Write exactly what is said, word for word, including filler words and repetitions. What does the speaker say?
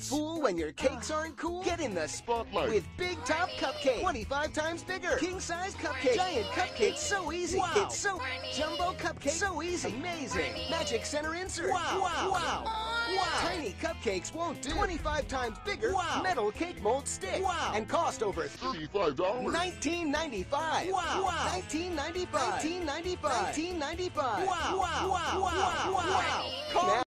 fool when your cakes aren't cool? Get in the Spotlight. with Big Top Cupcake. twenty-five times bigger. King size cupcake. Giant cupcake. It's so easy. Wow. It's so jumbo cupcake. So easy. Amazing. Magic center insert. Wow. Wow. Wow. Wow. Tiny cupcakes won't do. twenty-five times bigger. Wow. Metal cake mold stick. Wow. And cost over thirty-five dollars. nineteen ninety-five. Wow. Wow. nineteen ninety-five. nineteen ninety-five. nineteen ninety-five. Wow. Wow. Wow. Wow. Wow. Call